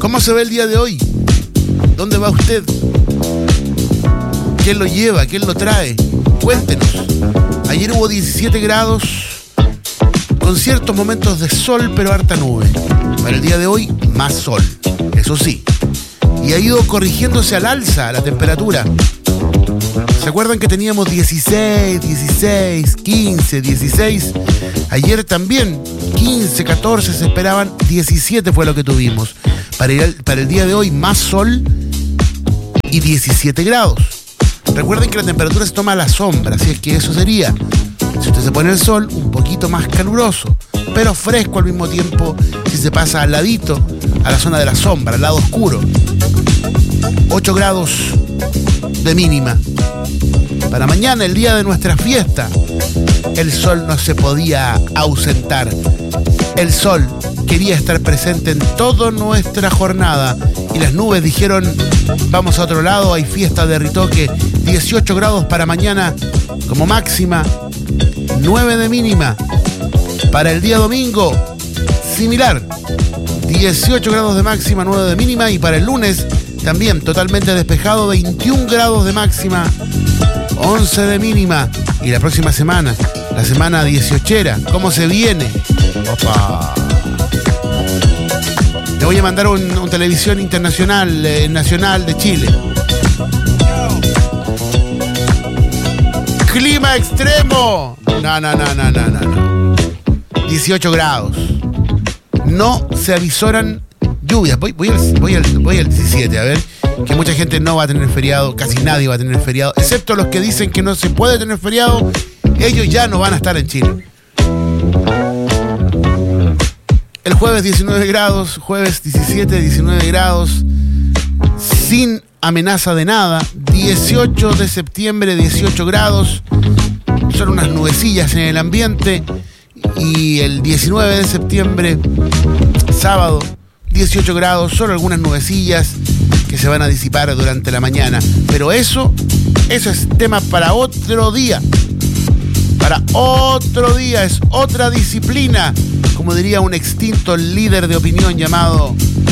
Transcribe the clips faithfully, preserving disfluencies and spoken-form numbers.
¿Cómo se ve el día de hoy? ¿Dónde va usted? ¿Quién lo lleva? ¿Quién lo trae? Cuéntenos. Ayer hubo diecisiete grados, con ciertos momentos de sol, pero harta nube. Para el día de hoy, más sol, eso sí. Y ha ido corrigiéndose al alza la temperatura. ¿Se acuerdan que teníamos dieciséis, dieciséis, quince, dieciséis? Ayer también, quince, catorce se esperaban, diecisiete fue lo que tuvimos. Para el, para el día de hoy, más sol y diecisiete grados. Recuerden que la temperatura se toma a la sombra, así es que eso sería, si usted se pone el sol, un poquito más caluroso, pero fresco al mismo tiempo si se pasa al ladito, a la zona de la sombra, al lado oscuro. ocho grados de mínima. Para mañana, el día de nuestra fiesta, el sol no se podía ausentar. El sol quería estar presente en toda nuestra jornada y las nubes dijeron, vamos a otro lado, hay fiesta de Ritoque. Dieciocho grados para mañana como máxima, nueve de mínima. Para el día domingo, similar, dieciocho grados de máxima, nueve de mínima. Y para el lunes, también totalmente despejado, veintiún grados de máxima, once de mínima. Y la próxima semana, la semana dieciochera, ¿cómo se viene? Opa. Le voy a mandar un, un televisión internacional, eh, nacional de Chile. Clima extremo. No, no, no, no, no, no. dieciocho grados. No se avisoran lluvias. Voy, voy, al, voy, al, voy al diecisiete, a ver. Que mucha gente no va a tener feriado, casi nadie va a tener feriado, excepto los que dicen que no se puede tener feriado. Ellos ya no van a estar en Chile. El jueves diecinueve grados, jueves diecisiete, diecinueve grados, sin amenaza de nada. dieciocho de septiembre, dieciocho grados, son unas nubecillas en el ambiente. Y el diecinueve de septiembre, sábado, dieciocho grados, solo algunas nubecillas que se van a disipar durante la mañana. Pero eso, eso es tema para otro día. Para otro día, es otra disciplina, como diría un extinto líder de opinión llamado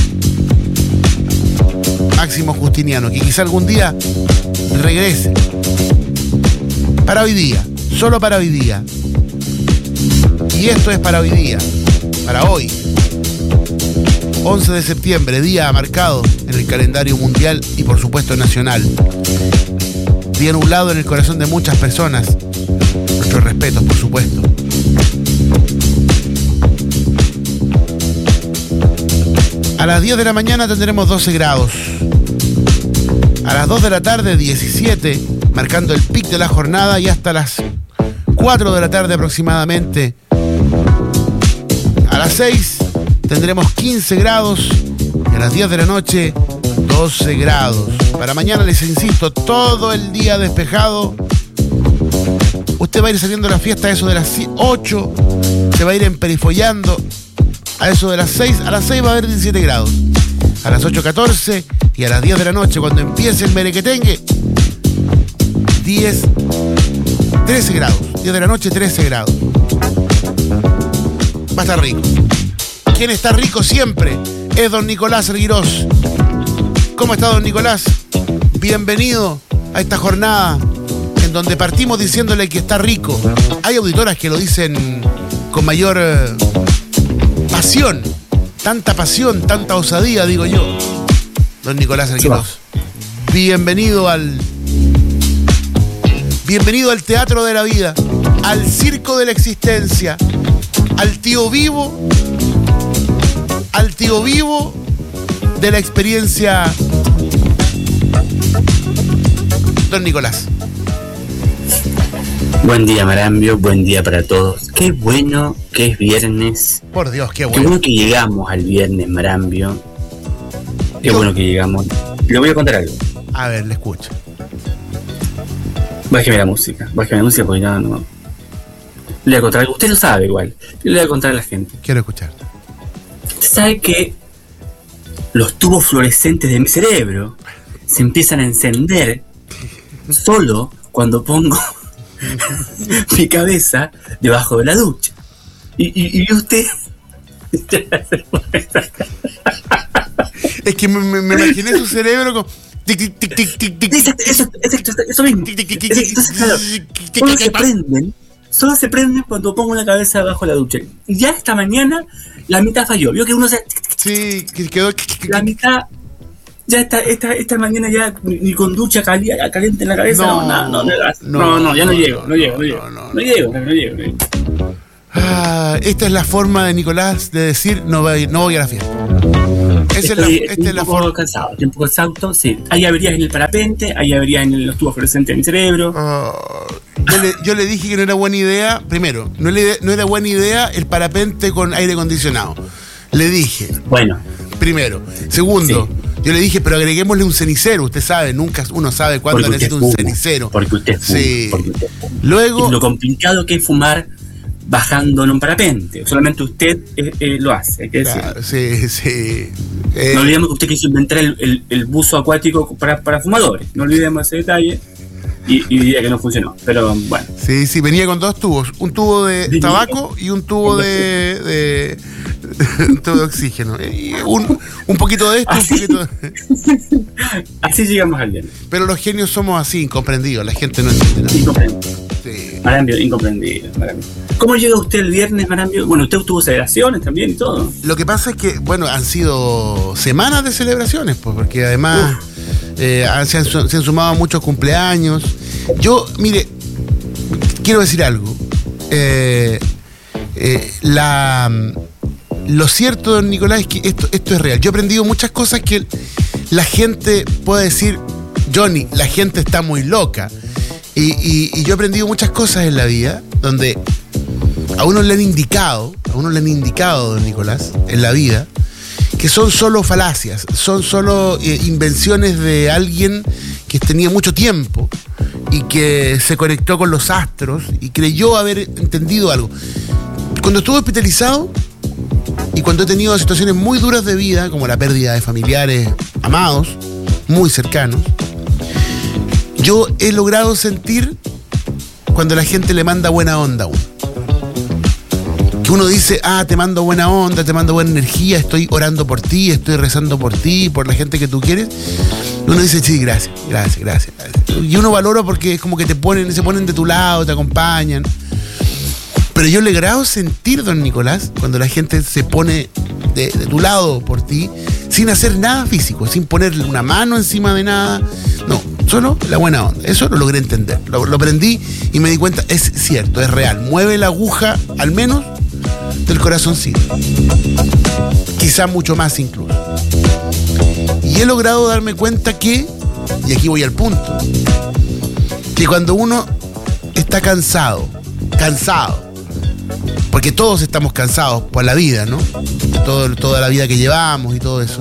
Máximo Justiniano, que quizá algún día regrese. Para hoy día, solo para hoy día. Y esto es para hoy día, para hoy. once de septiembre, día marcado en el calendario mundial y por supuesto nacional. Día nublado en el corazón de muchas personas. Nuestros respetos, por supuesto. A las diez de la mañana tendremos doce grados. A las dos de la tarde, diecisiete, marcando el pic de la jornada, y hasta las cuatro de la tarde aproximadamente. A las seis tendremos quince grados y a las diez de la noche doce grados. Para mañana, les insisto, todo el día despejado. Usted va a ir saliendo a la fiesta a eso de las ocho, se va a ir emperifollando a eso de las seis. A las seis va a haber diecisiete grados, a las ocho catorce, y a las diez de la noche, cuando empiece el merequetengue, diez, trece grados. diez de la noche, trece grados. Va a estar rico. ¿Quién está rico siempre? Es don Nicolás Arguirós. ¿Cómo está don Nicolás? Bienvenido a esta jornada en donde partimos diciéndole que está rico. Hay auditoras que lo dicen con mayor eh, pasión. Tanta pasión, tanta osadía, digo yo. Don Nicolás Arguirós. Bienvenido al... Bienvenido al teatro de la vida, al circo de la existencia, al tío vivo, al tío vivo de la experiencia. Don Nicolás. Buen día, Marambio, buen día para todos. Qué bueno que es viernes. Por Dios, qué bueno. Qué bueno que llegamos al viernes, Marambio. Qué Yo... bueno que llegamos. Le voy a contar algo. A ver, le escucho. Bájeme la música, bájeme la música porque no, no. Le voy a contar algo, usted lo sabe igual. Le voy a contar a la gente. Quiero escuchar. Usted sabe que los tubos fluorescentes de mi cerebro se empiezan a encender solo cuando pongo mi cabeza debajo de la ducha. Y, y, y usted... Es que me, me, me imaginé su cerebro con tic, tic, tic, tic, tic, tic. Exacto, eso, exacto, eso mismo. Entonces, claro, solo se prenden, solo se prenden cuando pongo la cabeza debajo de la ducha. Y ya esta mañana la mitad falló. Vio que uno se... Sí, que quedó... La mitad... Ya esta, esta, esta mañana ya ni con ducha caliente, caliente en la cabeza, no, no, no, no, no, no, no ya no, no llego, no, no llego, no llego, no, no, no, no llego, no llego, no llego. Ah, esta es la forma de Nicolás de decir no voy, no voy a la fiesta. Esa es la, Estoy, esta es la un poco forma. cansado, estoy un poco exhausto, sí. Hay averías en el parapente, hay averías en los tubos fluorescentes de mi cerebro. Oh, yo, le, yo le dije que no era buena idea, primero, no, le, no era buena idea el parapente con aire acondicionado. Le dije. Bueno. Primero. Segundo, sí. Yo le dije, pero agreguémosle un cenicero. Usted sabe, nunca uno sabe cuándo necesita un cenicero. Porque usted fuma. Sí. Porque usted fuma. Luego. Y lo complicado que es fumar bajando en un parapente. Solamente usted eh, eh, lo hace, hay que decir. Claro, sí, sí. Eh, no olvidemos que usted quiso inventar el, el, el buzo acuático para, para fumadores. No olvidemos ese detalle. Y, y diría que no funcionó, pero bueno. Sí, sí, venía con dos tubos, un tubo de tabaco y un tubo de, de, de un tubo de oxígeno. Y un, un poquito de esto, un poquito de... Así llegamos al viernes. Pero los genios somos así, incomprendidos, la gente no entiende nada. Incomprendido. Sí. Marambio, incomprendido, Marambio. ¿Cómo llega usted el viernes, Marambio? Bueno, usted tuvo celebraciones también y todo. Lo que pasa es que, bueno, han sido semanas de celebraciones, pues, porque además... Uf. Eh, se, han, se han sumado muchos cumpleaños. Yo, mire, quiero decir algo. Eh, eh, la, lo cierto, don Nicolás, es que esto, esto es real. Yo he aprendido muchas cosas que la gente puede decir, Johnny, la gente está muy loca. Y, y, y yo he aprendido muchas cosas en la vida donde a uno le han indicado, a uno le han indicado, don Nicolás, en la vida, que son solo falacias, son solo eh, invenciones de alguien que tenía mucho tiempo y que se conectó con los astros y creyó haber entendido algo. Cuando estuve hospitalizado y cuando he tenido situaciones muy duras de vida, como la pérdida de familiares amados, muy cercanos, yo he logrado sentir cuando la gente le manda buena onda a uno. Que uno dice, ah, te mando buena onda, te mando buena energía, estoy orando por ti, estoy rezando por ti, por la gente que tú quieres. Uno dice, sí, gracias, gracias, gracias. Y uno valora porque es como que te ponen, se ponen de tu lado, te acompañan. Pero yo he logrado sentir, don Nicolás, cuando la gente se pone de, de tu lado por ti, sin hacer nada físico, sin ponerle una mano encima de nada. No, solo la buena onda. Eso lo logré entender. Lo, lo aprendí y me di cuenta, es cierto, es real. Mueve la aguja, al menos, del corazoncito. Quizá mucho más incluso. Y he logrado darme cuenta que, y aquí voy al punto, que cuando uno está cansado, cansado, porque todos estamos cansados por la vida, ¿no? Todo, toda la vida que llevamos y todo eso.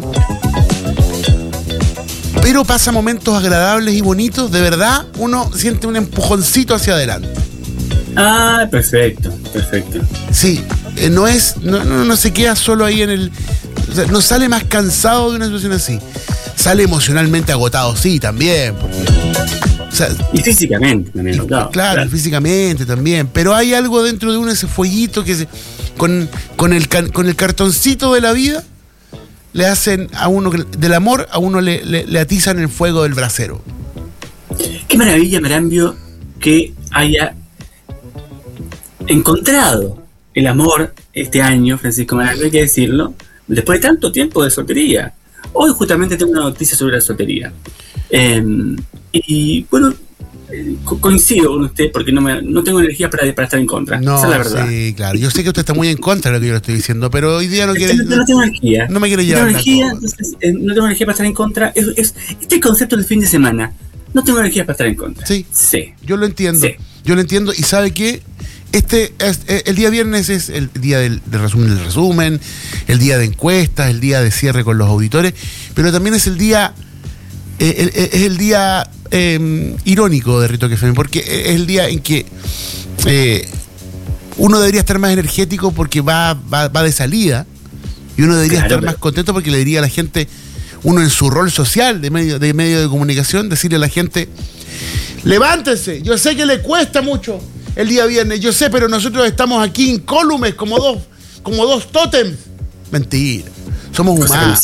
Pero pasa momentos agradables y bonitos, de verdad, uno siente un empujoncito hacia adelante. Ah, perfecto, perfecto. Sí, eh, no es, no, no, no se queda solo ahí en el... O sea, no sale más cansado de una situación así. Sale emocionalmente agotado, sí, también. Porque, o sea, y físicamente también agotado. Claro, claro, físicamente también. Pero hay algo dentro de uno, ese fueguito que se, con, con, el, con el cartoncito de la vida le hacen a uno, del amor, a uno le, le, le atizan el fuego del brasero. Qué maravilla, Marambio, que haya encontrado el amor este año, Francisco Marambio, hay que decirlo, después de tanto tiempo de soltería. Hoy justamente tengo una noticia sobre la soltería. Eh, y bueno, eh, co- coincido con usted porque no, me, no tengo energía para, para estar en contra. No, esa es la verdad. Sí, claro. Yo sé que usted está muy en contra de lo que yo le estoy diciendo, pero hoy día no quiere... No, no tengo energía. No me quiere no llevar tengo energía, la entonces, eh, no tengo energía para estar en contra. Es, es, este concepto del fin de semana. No tengo energía para estar en contra. Sí, sí. Yo lo entiendo. Sí. Yo lo entiendo y ¿sabe qué? Este, es, el día viernes es el día del, del resumen del resumen, el día de encuestas, el día de cierre con los auditores, pero también es el día, eh, el, es el día eh, irónico de Rito F M, porque es el día en que eh, uno debería estar más energético porque va, va, va de salida, y uno debería claro, estar pero... más contento porque le diría a la gente, uno en su rol social de medio, de medio de comunicación, decirle a la gente, levántense, yo sé que le cuesta mucho el día viernes, yo sé, pero nosotros estamos aquí incólumes como dos, como dos tótems. Mentira. Somos humanos.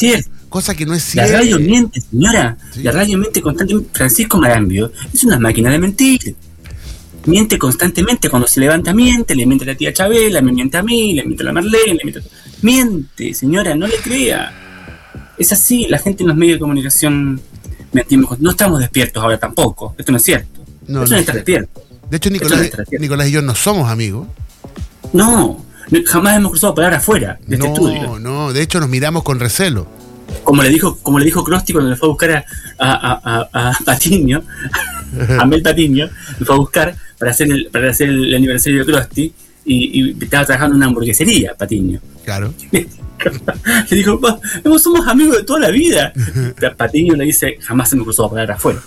cosa que no es La cierto. radio miente, señora. Sí. La radio miente constantemente. Francisco Marambio es una máquina de mentir. Miente constantemente. Cuando se levanta, miente. Le miente a la tía Chabela, me miente a mí, le miente a la Marlene, le miente a... Miente, señora, no le crea. Es así, la gente en los medios de comunicación mentimos. No estamos despiertos ahora tampoco. Esto no es cierto. No, Esto no no es está cierto. despierto. De hecho, Esto Nicolás, no está despierto. Nicolás y yo no somos amigos. No, jamás hemos cruzado palabras afuera de este No, estudio. no, de hecho nos miramos con recelo. Como le dijo, como le dijo Krusty cuando le fue a buscar a, a, a, a, a Patiño, a Mel Patiño, le fue a buscar para hacer el, para hacer el aniversario de Krusty y, y estaba trabajando en una hamburguesería, Patiño. Claro. Le dijo, no, somos amigos de toda la vida. Patiño le dice, jamás se me cruzó palabras afuera.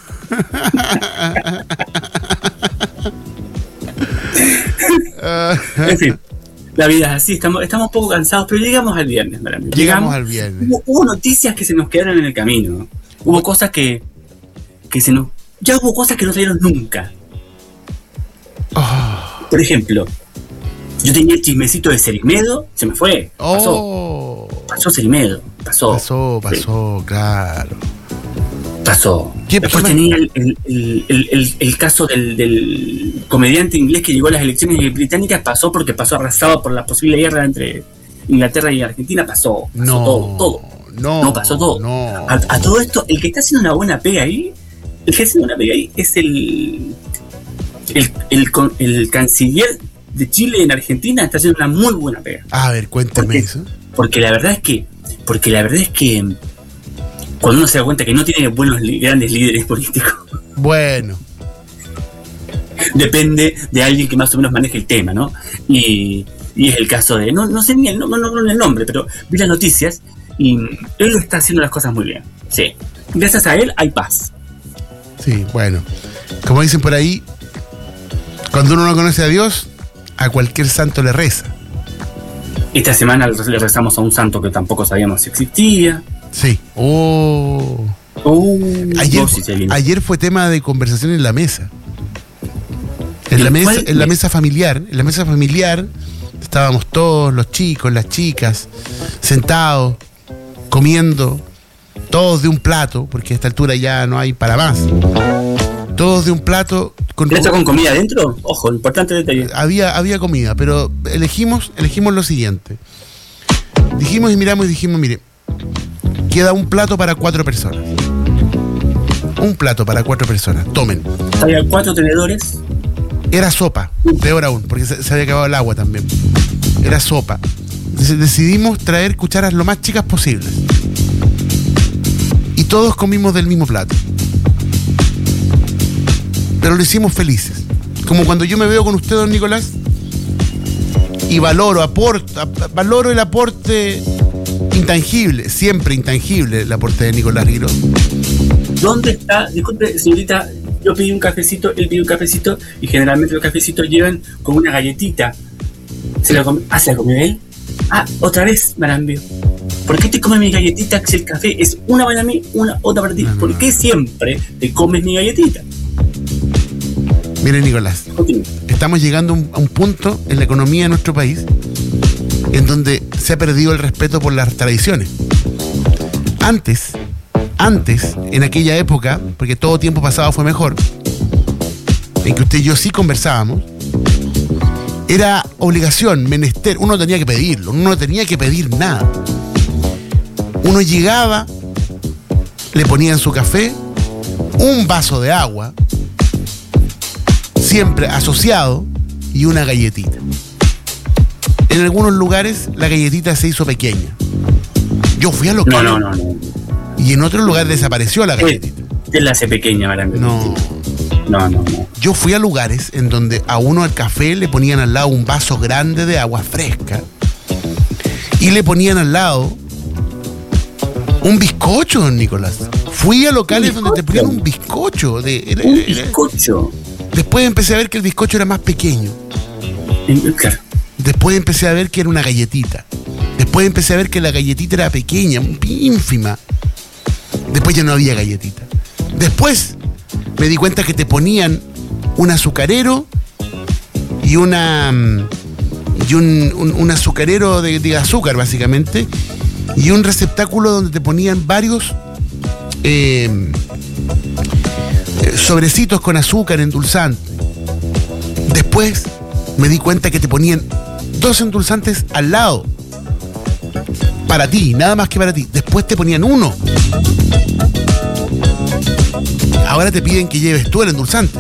En fin, la vida es así, estamos, estamos un poco cansados, pero llegamos al viernes, Marambio. Llegamos, Llegamos al viernes. Hubo, hubo noticias que se nos quedaron en el camino. Hubo cosas que, que se nos... Ya hubo cosas que no salieron nunca. Oh. Por ejemplo, yo tenía el chismecito de Cerimedo, se me fue, pasó. Oh. Pasó Cerimedo, pasó. Pasó, pasó, sí. Claro. Pasó. ¿Qué, Después qué tenía el, el, el, el, el caso del, del comediante inglés que llegó a las elecciones británicas, pasó porque pasó arrasado por la posible guerra entre Inglaterra y Argentina, pasó. Pasó no, todo, todo. No, no pasó todo. No. A, a todo esto, el que está haciendo una buena pega ahí, el que está haciendo una pega ahí es el, el, el, el, el canciller de Chile en Argentina, está haciendo una muy buena pega. A ver, cuéntame porque, eso. Porque la verdad es que, porque la verdad es que cuando uno se da cuenta que no tiene buenos grandes líderes políticos, bueno, depende de alguien que más o menos maneje el tema, ¿no? Y, y es el caso de, no, no sé ni el, no, no, no el nombre, pero vi las noticias y él lo está haciendo las cosas muy bien. Sí. Gracias a él hay paz. Sí, bueno. Como dicen por ahí, cuando uno no conoce a Dios, a cualquier santo le reza. Esta semana le rezamos a un santo que tampoco sabíamos si existía. Sí. Oh. Uh, ayer, no, sí, sí, ayer fue tema de conversación en la mesa. En la mesa, en la mesa familiar, en la mesa familiar estábamos todos, los chicos, las chicas, sentados, comiendo, todos de un plato, porque a esta altura ya no hay para más. Todos de un plato. Con, ¿Esto con comida adentro? Ojo, importante detalle. Había, había comida, pero elegimos, elegimos lo siguiente. Dijimos y miramos y dijimos, mire, queda un plato para cuatro personas. Un plato para cuatro personas. Tomen. Había cuatro tenedores. Era sopa, peor aún, porque se, se había acabado el agua también. Era sopa. Entonces decidimos traer cucharas lo más chicas posibles. Y todos comimos del mismo plato. Pero lo hicimos felices. Como cuando yo me veo con usted, don Nicolás, y valoro, aporto, valoro el aporte intangible, siempre intangible el aporte de Nicolás Giró. ¿Dónde está? Disculpe, señorita, yo pedí un cafecito, él pidió un cafecito, y generalmente los cafecitos llevan con una galletita. ¿Se lo comió? ¿Ah, se la comió él? Ah, otra vez, Marambio. ¿Por qué te comes mi galletita si el café es una para mí, una otra para ti? No, no, ¿Por qué no. siempre te comes mi galletita? Mire, Nicolás, Continúa. Estamos llegando a un punto en la economía de nuestro país en donde se ha perdido el respeto por las tradiciones. Antes, antes, en aquella época, porque todo tiempo pasado fue mejor, en que usted y yo sí conversábamos, era obligación, menester, uno tenía que pedirlo, uno no tenía que pedir nada. Uno llegaba, le ponían su café, un vaso de agua, siempre asociado, y una galletita. En algunos lugares la galletita se hizo pequeña. Yo fui a local. No, no, no, no. Y en otro lugar desapareció la galletita. Él la hace pequeña, Marambio. No. No, no, no. Yo fui a lugares en donde a uno al café le ponían al lado un vaso grande de agua fresca y le ponían al lado un bizcocho, don Nicolás. Fui a locales donde te ponían un bizcocho. De, era, un bizcocho. Era. Después empecé a ver que el bizcocho era más pequeño. Claro. Después empecé a ver que era una galletita. Después empecé a ver que la galletita era pequeña, ínfima. Después ya no había galletita. Después me di cuenta que te ponían un azucarero y una y un, un, un azucarero de, de azúcar, básicamente, y un receptáculo donde te ponían varios eh, sobrecitos con azúcar, endulzante. Después me di cuenta que te ponían dos endulzantes al lado. Para ti, nada más que para ti. Después te ponían uno. Ahora te piden que lleves tú el endulzante.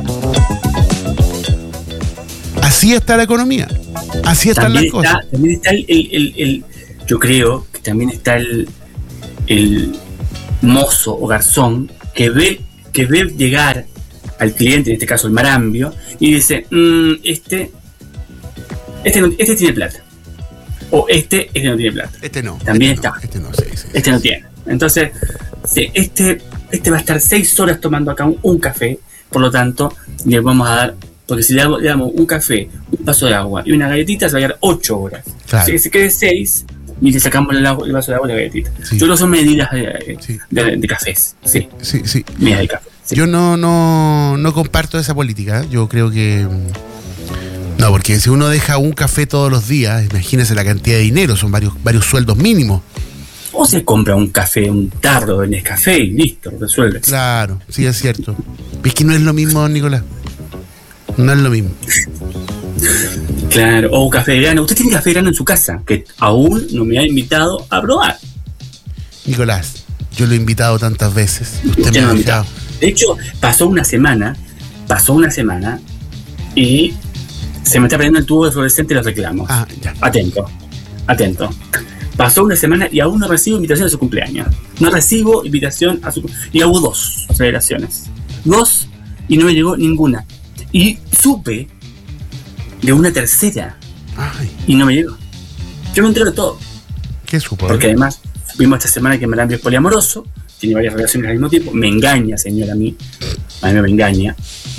Así está la economía. Así están también las está, cosas. También está el, el, el, el... Yo creo que también está el, el mozo o garzón que ve, que ve llegar al cliente, en este caso el marambio, y dice, mmm, este, este, no, este tiene plata. O este, este no tiene plata. Este no. También este está. No, este no, sí, sí, Este sí. no tiene. Entonces, sí, este, este va a estar seis horas tomando acá un, un café, por lo tanto, le vamos a dar, porque si le damos, le damos un café, un vaso de agua y una galletita, se va a dar ocho horas. Claro. Si se quede seis, y le sacamos el, agua, el vaso de agua y la galletita. Sí. Yo creo que son medidas de, Sí. de, de cafés, sí. Sí, sí. Medidas de café. Sí. Yo no, no, no comparto esa política. Yo creo que... No, porque si uno deja un café todos los días, imagínese la cantidad de dinero, son varios, varios sueldos mínimos. O se compra un café, un tarro de Nescafé y listo, resuelve. Claro, sí, es cierto. Es que no es lo mismo, don Nicolás. No es lo mismo. Claro, o un café de grano. Usted tiene café de grano en su casa, que aún no me ha invitado a probar. Nicolás, yo lo he invitado tantas veces. Usted Usted me no ha ha dejado. De hecho, pasó una semana, pasó una semana y se me está prendiendo el tubo de fluorescente y los reclamos. Ah, ya. Atento, atento. Pasó una semana y aún no recibo invitación a su cumpleaños. No recibo invitación a su cumpleaños. Y hubo dos celebraciones. Dos y no me llegó ninguna. Y supe de una tercera Ay, y no me llegó. Yo me entero de todo. ¿qué supo? Porque además supimos esta semana que Marambio es poliamoroso, tiene varias relaciones al mismo tiempo. Me engaña, señora, a mí. A mí me engaña.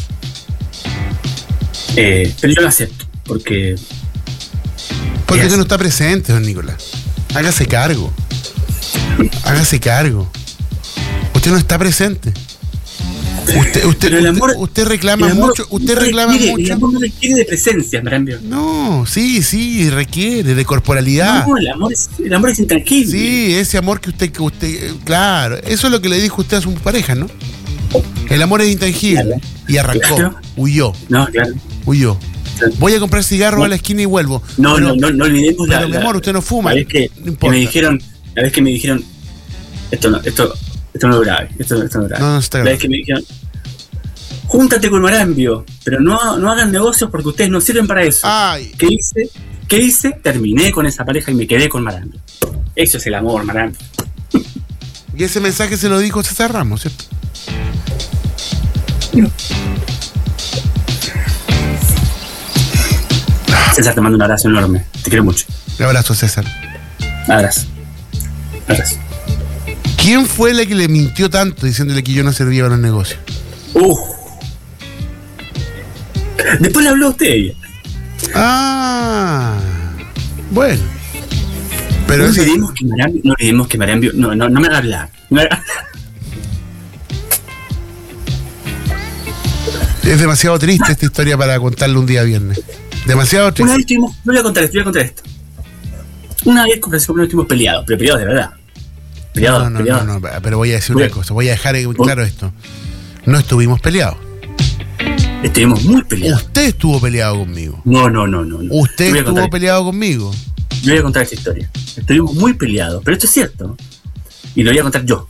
Eh, pero yo lo acepto, porque... Porque es usted así. no está presente, don Nicolás. Hágase cargo. Hágase cargo. Usted no está presente. Usted, usted, Pero el amor- usted, usted reclama el amor mucho. Usted no reclama requiere- El mucho. amor no requiere de presencia, Marambio. No, sí, sí, requiere de corporalidad. No, el amor es, el amor es intangible. Sí, ese amor que usted, que usted, eh, claro, eso es lo que le dijo usted a su pareja, ¿no? El amor es intangible. Claro. Y arrancó, Claro. huyó, No, claro. huyó. Claro. Voy a comprar cigarros No. a la esquina y vuelvo. No, Pero- no, no, no olvidemos pero, la, mi la- amor, usted no fuma. La vez que, No que importa. me dijeron, la vez que me dijeron, esto no, esto, esto no es grave, esto, esto no es grave. No, no está La grave. vez que me dijeron, júntate con Marambio, pero no, no hagan negocios porque ustedes no sirven para eso. Ay, ¿Qué hice? ¿Qué hice? Terminé con esa pareja y me quedé con Marambio. Eso es el amor, Marambio. y ese mensaje se lo dijo César Ramos, ¿cierto? César, te mando un abrazo enorme. Te quiero mucho. Un abrazo, César. Abrazo. Abrazo. ¿Quién fue la que le mintió tanto diciéndole que yo no servía para los negocios? Uh. Después le habló a usted ella. Ah, bueno. Pero no, ese- olvidemos que Marambio, no olvidemos que Marambio. No, no, no me haga hablar. No me haga hablar. es demasiado triste esta historia para contarle un día viernes. Demasiado Una triste. vez estuvimos. No voy a contar esto, voy a contar esto. Una vez con Francisco Plano estuvimos peleados, pero peleados de verdad. Peleados, No, no, no, peleados. no, pero voy a decir Voy- una cosa, voy a dejar claro esto. No estuvimos peleados. Estuvimos muy peleados. Usted estuvo peleado conmigo. No, no, no, no. no. Usted Te voy a estuvo contar- peleado conmigo. Yo voy a contar esta historia. Estuvimos muy peleados, pero esto es cierto. Y lo voy a contar yo.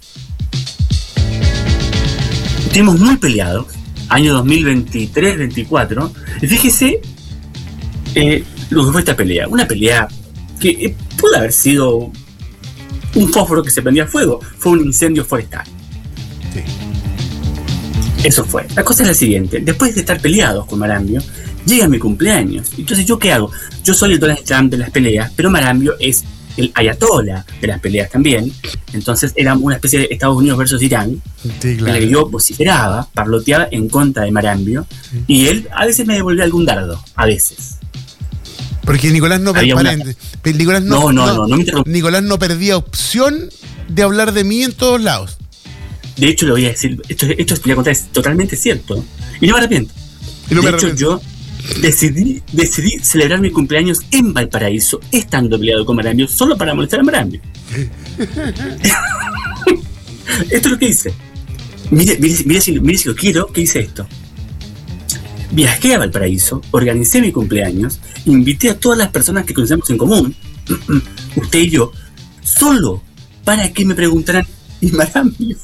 Estuvimos muy peleados, año dos mil veintitrés veinticuatro. Y fíjese eh, lo que fue esta pelea. Una pelea que eh, pudo haber sido un fósforo que se prendía a fuego. Fue un incendio forestal. Sí. Eso fue. La cosa es la siguiente. Después de estar peleados con Marambio, llega mi cumpleaños. Entonces, ¿yo qué hago? Yo soy el Donald Trump de las peleas, pero Marambio es el ayatola de las peleas también. Entonces, era una especie de Estados Unidos versus Irán, Sí, en la claro. que yo vociferaba, parloteaba en contra de Marambio, y él a veces me devolvía algún dardo. A veces. Porque Nicolás no, Había una- permanente- Nicolás No, no, no, no, no me interrumpa. Nicolás no perdía opción de hablar de mí en todos lados. De hecho, le voy a decir, esto, esto voy a contar, es totalmente cierto. Y no me arrepiento. Y no de me hecho, arrepiento. yo decidí, decidí celebrar mi cumpleaños en Valparaíso, estando peleado con Marambio, solo para molestar a Marambio. Esto es lo que hice. Mire, mire, mire, si, mire si lo quiero, ¿qué hice esto? Viajé a Valparaíso, organicé mi cumpleaños, invité a todas las personas que conocemos en común, usted y yo, solo para que me preguntaran ¿y Marambio?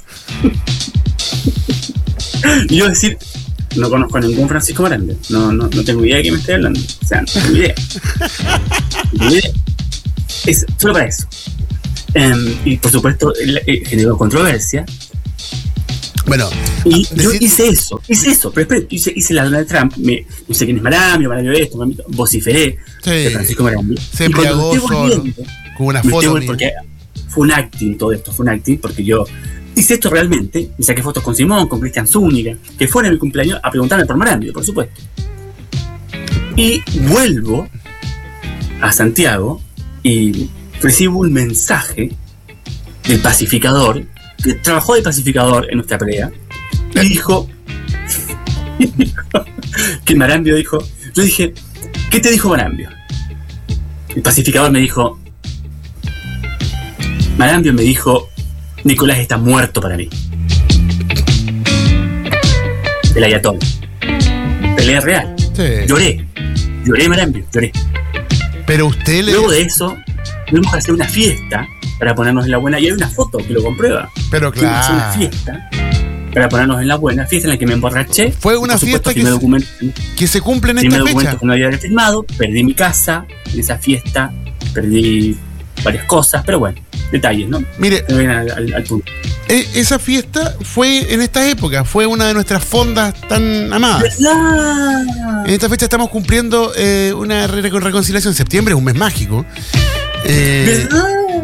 Y yo decir, no conozco a ningún Francisco Marambio, no, no, no tengo idea de qué me estoy hablando, o sea, no tengo idea. No tengo idea. Es solo para eso. Um, y por supuesto, eh, generó controversia. Bueno, y decir... yo hice eso, hice eso, pero espera, hice, hice la Donald Trump, me, no sé quién es Marambio, Marambio esto, Marambio, vociferé sí, de Francisco Marambio. Se embriagó solo, con una foto. Porque fue un acting todo esto, fue un acting porque yo hice esto realmente, me saqué fotos con Simón, con Cristian Zúñiga, que fueron en mi cumpleaños a preguntarme por Marambio, por supuesto. Y vuelvo a Santiago y recibo un mensaje del pacificador, que trabajó de pacificador en nuestra pelea, y dijo, que Marambio dijo, yo dije, ¿qué te dijo Marambio? El pacificador me dijo, Marambio me dijo, Nicolás está muerto para mí. El ayatón. Pelea real. Sí. Lloré, lloré Marambio, lloré. Pero usted le... Luego de eso, tuvimos que hacer una fiesta para ponernos en la buena, y hay una foto que lo comprueba. Pero claro. Tuvimos una fiesta para ponernos en la buena, fiesta en la que me emborraché. Fue una fiesta que, documento, que se cumple en esta fecha. documentos que no había firmado, perdí mi casa en esa fiesta, perdí varias cosas, pero bueno, detalles, ¿no? Mire, al, al, al punto. Esa fiesta fue en esta época, fue una de nuestras fondas tan amadas. ¿Verdad? En esta fecha estamos cumpliendo eh, una re- reconciliación. Septiembre es un mes mágico. Eh, ¿Verdad?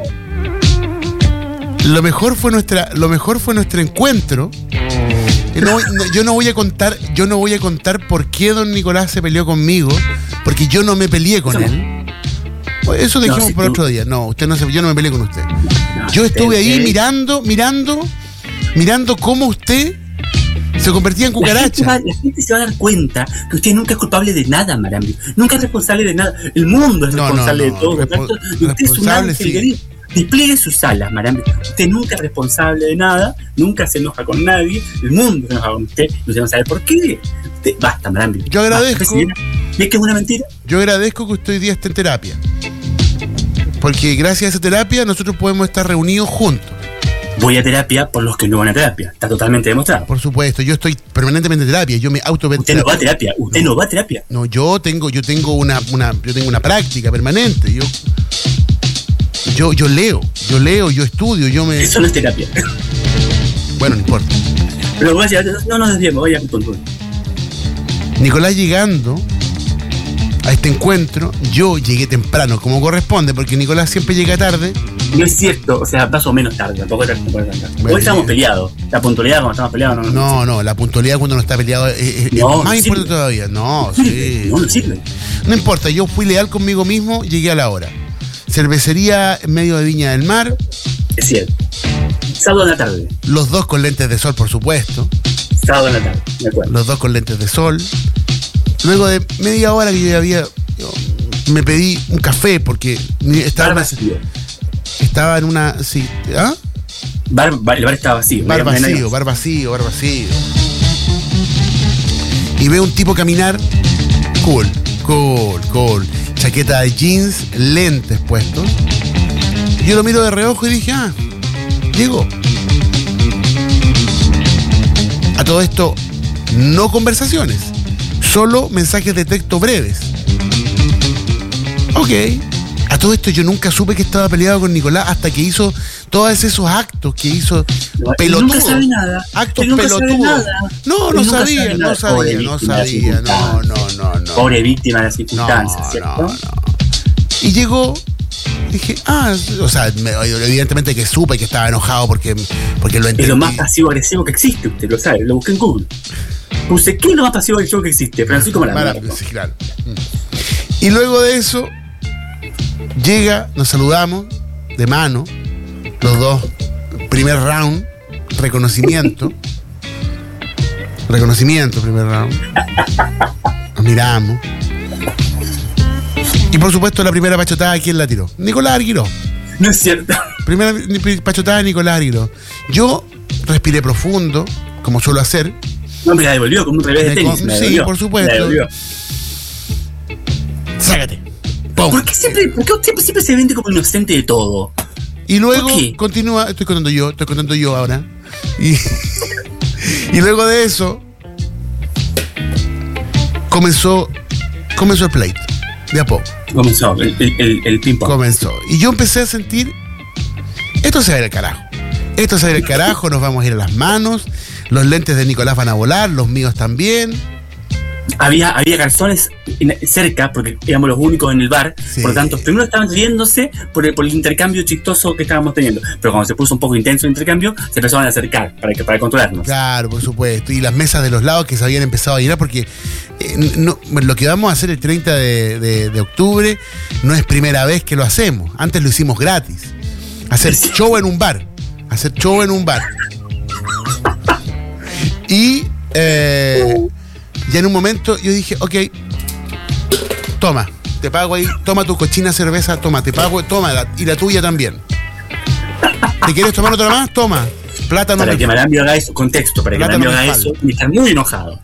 Lo mejor fue nuestra, lo mejor fue nuestro encuentro. No, no, yo no voy a contar, yo no voy a contar por qué don Nicolás se peleó conmigo, porque yo no me peleé con él. Eso dejemos no, si para tú... otro día. No, usted no se, yo no me peleé con usted. No, yo estuve ahí mirando, mirando, mirando cómo usted se convertía en cucaracha. La gente, va, la gente se va a dar cuenta que usted nunca es culpable de nada, Marambio. Nunca es responsable de nada. El mundo es responsable no, no, no. de todo. Respo- y usted es un ángel sí. querido. Despliegue sus alas, Marambio. Usted nunca es responsable de nada, nunca se enoja con nadie, el mundo se enoja con usted, y usted no sabe por qué. Usted, basta, Marambio. Yo agradezco. ¿Ves que es una mentira? Yo agradezco que usted hoy día esté en terapia. Porque gracias a esa terapia nosotros podemos estar reunidos juntos. Voy a terapia por los que no van a terapia. Está totalmente demostrado. Por supuesto, yo estoy permanentemente en terapia. Yo me auto Usted no va a terapia. Usted no, no va a terapia. No, yo tengo, yo tengo una, una, yo tengo una práctica permanente. Yo, yo, yo leo, yo leo, yo estudio, yo me. Eso no es terapia. Bueno, no importa. Pero voy a decir, no nos desviemos, vaya con todo. Nicolás llegando a este encuentro, yo llegué temprano, como corresponde, porque Nicolás siempre llega tarde. No es cierto, o sea, más o menos tarde, tampoco es tarde. Bueno, hoy estamos peleados. La puntualidad cuando estamos peleados no. No, no, no la puntualidad cuando no está peleado es, es, no, es más no importante todavía. No, no sí. No, no sirve. No importa, yo fui leal conmigo mismo, llegué a la hora. Cervecería en medio de Viña del Mar. Es cierto. Sábado en la tarde. Los dos con lentes de sol, por supuesto. Sábado en la tarde, de acuerdo. Los dos con lentes de sol. Luego de media hora que yo ya había, yo me pedí un café porque estaba, bar estaba en una... Sí, ¿ah? Bar, bar, el bar estaba vacío. Bar vacío, bar vacío, bar vacío. Y veo un tipo caminar, cool, cool, cool. Chaqueta de jeans, lentes puestos. Y yo lo miro de reojo y dije, ah, llegó. A todo esto, no conversaciones. Solo mensajes de texto breves. Ok. A todo esto yo nunca supe que estaba peleado con Nicolás hasta que hizo todos esos actos que hizo pelotudo. Nunca sabe nada. Actos pelotudos. No, no sabía, no sabía, no sabía. No, no, no, no. Pobre víctima de las circunstancias, no, ¿cierto? No, no. Y llegó, dije, ah, o sea, me, evidentemente que supe que estaba enojado porque, porque lo entendí. Es lo más pasivo-agresivo que existe, usted lo sabe, lo busqué en Google. Puse, ¿qué es lo más pasivo-agresivo que existe? Francisco Marambio. Sí, claro. Y luego de eso, llega, nos saludamos de mano, los dos, primer round, reconocimiento. Reconocimiento, primer round. Nos miramos. Y por supuesto la primera pachotada, ¿quién la tiró? Nicolás Arguiró. No es cierto. Primera pachotada de Nicolás Ariló. Yo respiré profundo, como suelo hacer. No, me la devolvió como un revés de tenis. Con, sí, por supuesto. Sácate. ¡Pum! ¿Por qué siempre, por qué siempre, siempre se vende como inocente de todo? Y luego continúa, estoy contando yo, estoy contando yo ahora. Y, y luego de eso comenzó comenzó el pleito, de a poco. Comenzó el, el, el ping-pong. Comenzó. Y yo empecé a sentir, esto se va a ir al carajo. Esto se va a ir al carajo, nos vamos a ir a las manos. Los lentes de Nicolás van a volar, los míos también. Había, había calzones cerca, porque éramos los únicos en el bar. Sí. Por lo tanto, primero estaban riéndose por el, por el intercambio chistoso que estábamos teniendo. Pero cuando se puso un poco intenso el intercambio, se empezaron a acercar para, que, para controlarnos. Claro, por supuesto. Y las mesas de los lados que se habían empezado a llenar, porque eh, no, lo que vamos a hacer el treinta de, de, de octubre no es primera vez que lo hacemos. Antes lo hicimos gratis. Hacer sí. show en un bar. Hacer show en un bar. Y eh, ya en un momento yo dije, ok, toma, te pago ahí, toma tu cochina cerveza, toma, te pago, toma, la, y la tuya también. ¿Te quieres tomar otra más? Toma. Plátano. Para que Marambio haga eso, contexto, para que Marambio haga eso, y está muy enojado.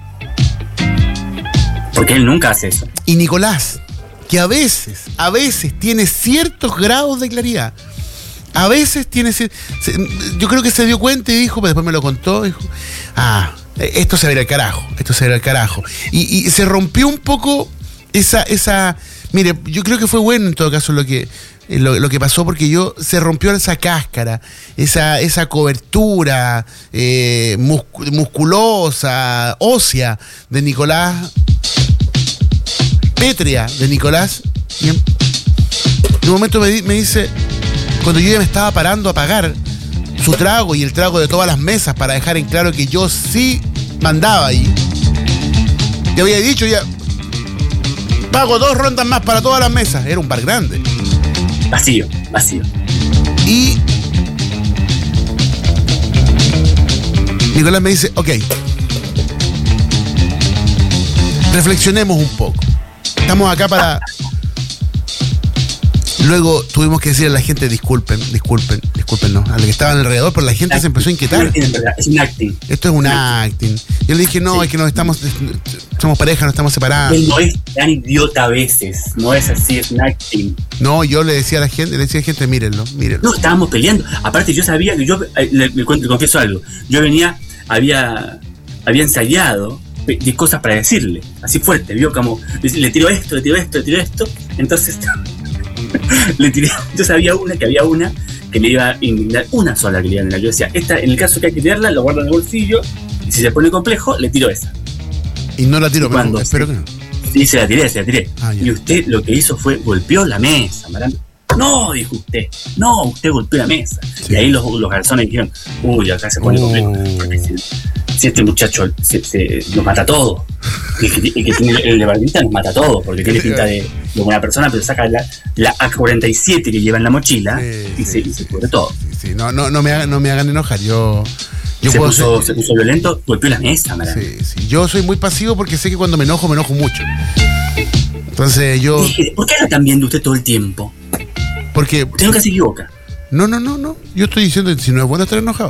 Porque él nunca hace eso. Y Nicolás, que a veces, a veces tiene ciertos grados de claridad. A veces tiene... Se, se, yo creo que se dio cuenta y dijo, pero después me lo contó, dijo, ah, esto se va a ir al carajo, esto se va a ir al carajo. Y, y se rompió un poco esa... esa mire, yo creo que fue bueno en todo caso lo que, lo, lo que pasó, porque yo se rompió esa cáscara, esa, esa cobertura eh, muscu- musculosa, ósea de Nicolás, pétrea de Nicolás. Y en, en un momento me, me dice... Cuando yo ya me estaba parando a pagar su trago y el trago de todas las mesas para dejar en claro que yo sí mandaba ahí. Te había dicho ya, pago dos rondas más para todas las mesas. Era un bar grande. Vacío, vacío. Y Nicolás me dice, ok, reflexionemos un poco. Estamos acá para... Luego tuvimos que decirle a la gente, disculpen, disculpen, disculpen, no, a los que estaban alrededor, pero la gente acting. Se empezó a inquietar. Es un acting. Esto es un acting. Yo le dije, no, sí. Es que nos estamos, somos pareja, nos estamos separando. Él no es tan idiota a veces, no es así, es un acting. No, yo le decía a la gente, le decía a la gente, mírenlo, mírenlo. No, estábamos peleando. Aparte yo sabía que yo, le, le, le confieso algo, yo venía, había, había ensayado de cosas para decirle, así fuerte, vio como, le tiro esto, le tiro esto, le tiro esto, entonces... le tiré, yo sabía una que había una que le iba a indignar, una sola que le iba a indignar. Yo decía, esta, en el caso que hay que tirarla, lo guardo en el bolsillo, y si se pone complejo, le tiro esa. Y no la tiro, pero espero se, que no. Sí, se la tiré, se la tiré. Ah, y usted lo que hizo fue golpeó la mesa, Marambio. No, dijo usted, no, usted golpeó la mesa. Sí. Y ahí los, los garzones dijeron, uy, acá se pone oh. complejo. Porque si, si este muchacho se, se, nos mata todo. El que, el que tiene el de barbita nos mata todo, porque tiene pinta de, de buena persona, pero saca la, la A cuarenta y siete que lleva en la mochila sí, y, sí. Se, y se cubre todo. Sí, sí. No, no, no, me hagan, no me hagan enojar, yo... yo se, puedo puso, ser... se puso violento, golpeó la mesa, Marambio. Sí, sí. Yo soy muy pasivo porque sé que cuando me enojo, me enojo mucho. Entonces yo... ¿Por qué habla tan bien de usted todo el tiempo? Porque... Usted nunca se equivoca. No, no, no, no. Yo estoy diciendo que si no es bueno estar enojado.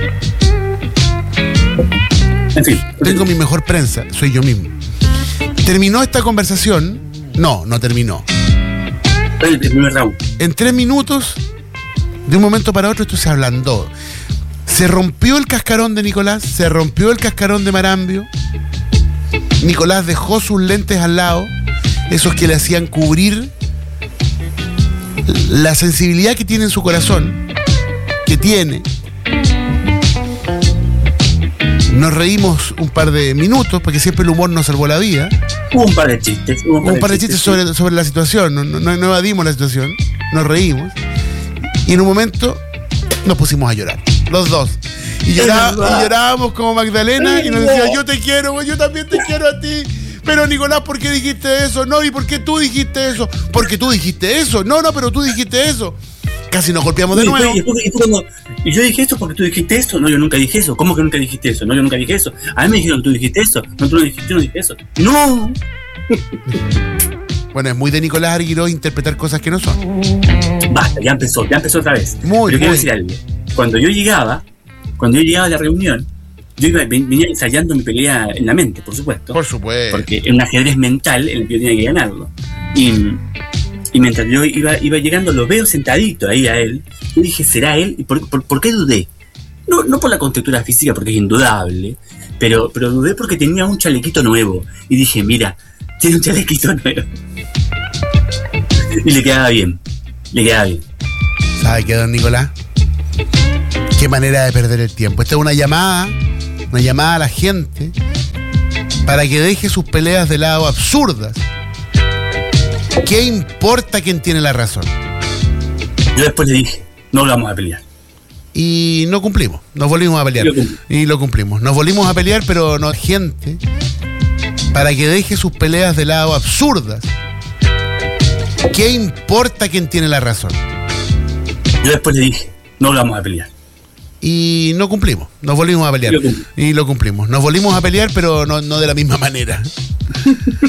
En fin. Tengo mi mejor prensa, soy yo mismo. ¿Terminó esta conversación? No, no terminó. El primer round. En tres minutos, de un momento para otro, esto se ablandó. Se rompió el cascarón de Nicolás, se rompió el cascarón de Marambio. Nicolás dejó sus lentes al lado, esos que le hacían cubrir la sensibilidad que tiene en su corazón, que tiene. Nos reímos un par de minutos, porque siempre el humor nos salvó la vida. Hubo un par de chistes. Hubo un par, un par de chistes, chistes sobre, sobre la situación. No, no, no evadimos la situación. Nos reímos. Y en un momento nos pusimos a llorar. Los dos. Y, llorá, y llorábamos como Magdalena y nos decía, yo te quiero, güey, yo también te quiero a ti. Pero Nicolás, ¿por qué dijiste eso? No, ¿y por qué tú dijiste eso? Porque tú dijiste eso. No, no, pero tú dijiste eso. Casi nos golpeamos de y nuevo. Y, y, y, cuando, y yo dije esto porque tú dijiste eso. No, yo nunca dije eso. ¿Cómo que nunca dijiste eso? No, yo nunca dije eso. A mí me dijeron que tú dijiste eso. No, tú no dijiste, yo no dije eso. ¡No! Bueno, es muy de Nicolás Arguiró interpretar cosas que no son. Basta, ya empezó, ya empezó otra vez. Muy, Pero quiero muy. decir algo. Cuando yo llegaba, cuando yo llegaba a la reunión, yo iba, venía ensayando mi pelea en la mente, por supuesto. Por supuesto. Porque es un ajedrez mental en el que yo tenía que ganarlo. Y, y mientras yo iba, iba llegando, lo veo sentadito ahí a él. Yo dije, ¿será él? ¿Y por, por, por qué dudé? No, no por la contextura física, porque es indudable, pero, pero dudé porque tenía un chalequito nuevo. Y dije, mira, tiene un chalequito nuevo. Y le quedaba bien, le quedaba bien. ¿Sabe qué, don Nicolás? Qué manera de perder el tiempo. Esta es una llamada, una llamada a la gente para que deje sus peleas de lado absurdas. ¿Qué importa quién tiene la razón? Yo después le dije, no vamos a pelear. Y no cumplimos, nos volvimos a pelear. Y lo cumplimos. Nos volvimos a pelear, pero no gente para que deje sus peleas de lado absurdas. ¿Qué importa quién tiene la razón? Yo después le dije, no vamos a pelear. Y no cumplimos, nos volvimos a pelear. Y lo cumplimos. Nos volvimos a pelear, pero no, no de la misma manera.